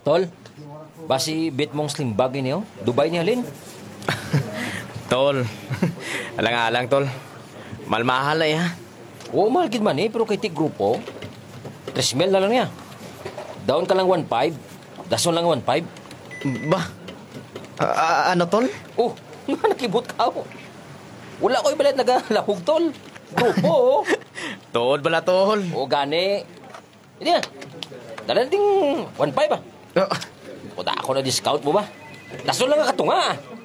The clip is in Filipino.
Tol, basi bit mong slim bag niyo? Dubai ni halin? Tol, alang-alang, tol. Malmahal na ha. Oo, mahal gid man pero kay ti grupo, 3,000 na lang niya. Down ka lang 1,500, dason lang 1,500. Ba? Ano, tol? Oh, nga nakibot ka mo. Wala ko ibalit nagalahog, tol. Grupo, oh. Tol bala, tol. O gani. Hindi na. Dala nating 1,500 ah. Oh, O da ako na discount mo ba? Dason lang ang katunga.